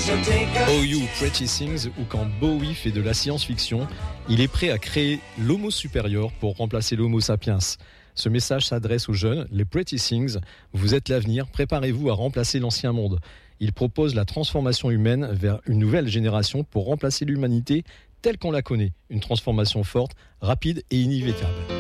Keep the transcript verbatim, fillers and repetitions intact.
Oh You Pretty Things, ou quand Bowie fait de la science-fiction, il est prêt à créer l'homo supérieur pour remplacer l'homo sapiens. Ce message s'adresse aux jeunes, les Pretty Things, vous êtes l'avenir, préparez-vous à remplacer l'ancien monde. Il propose la transformation humaine vers une nouvelle génération pour remplacer l'humanité telle qu'on la connaît. Une transformation forte, rapide et inévitable.